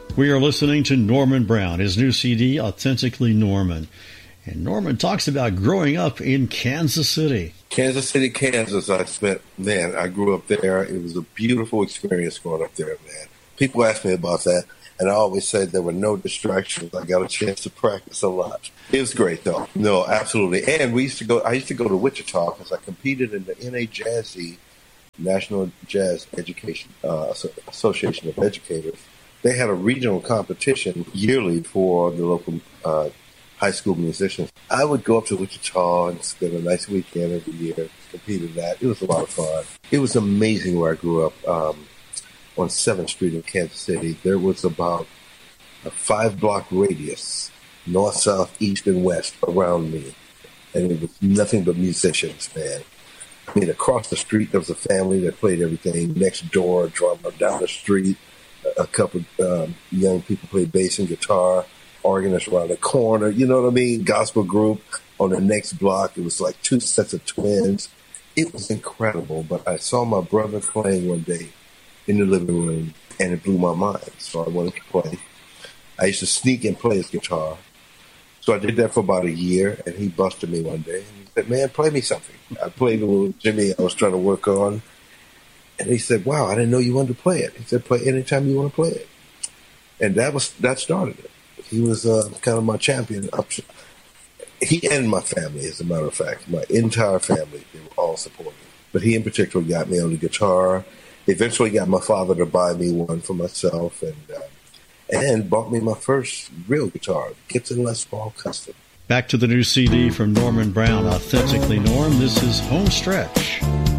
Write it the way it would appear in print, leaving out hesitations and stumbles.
We are listening to Norman Brown, his new CD, Authentically Norman. And Norman talks about growing up in Kansas City. Kansas City, Kansas, I grew up there. It was a beautiful experience growing up there, man. People ask me about that, and I always said there were no distractions. I got a chance to practice a lot. It was great, though. No, absolutely. And I used to go to Wichita because I competed in the NAJASE, National Jazz Education Association of Educators. They had a regional competition yearly for the local high school musicians. I would go up to Wichita and spend a nice weekend every year, compete in that. It was a lot of fun. It was amazing where I grew up. On 7th Street in Kansas City, there was about a 5-block radius, north, south, east, and west around me. And it was nothing but musicians, man. I mean, across the street, there was a family that played everything. Next door, a drummer. Down the street, a couple young people played bass and guitar. Organist around the corner, you know what I mean? Gospel group on the next block. It was like 2 sets of twins. It was incredible. But I saw my brother playing one day in the living room, and it blew my mind. So I wanted to play. I used to sneak and play his guitar. So I did that for about a year, and he busted me one day. And he said, man, play me something. I played a little Jimmy I was trying to work on. And he said, wow, I didn't know you wanted to play it. He said, play anytime you want to play it. And that started it. He was kind of my champion. He and my family, as a matter of fact, my entire family, they were all supportive. But he in particular got me on the guitar. Eventually got my father to buy me one for myself and bought me my first real guitar, Gibson Les Paul Custom. Back to the new CD from Norman Brown, Authentically Norm. This is Home Stretch.